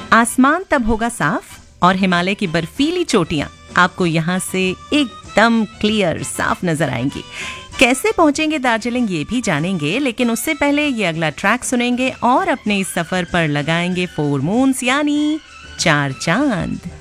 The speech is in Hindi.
आसमान तब होगा साफ और हिमालय की बर्फीली चोटियां आपको यहाँ से एकदम क्लियर साफ नजर आएंगी। कैसे पहुंचेंगे दार्जिलिंग ये भी जानेंगे, लेकिन उससे पहले ये अगला ट्रैक सुनेंगे और अपने इस सफर पर लगाएंगे 4 मून्स यानी 4 चांद।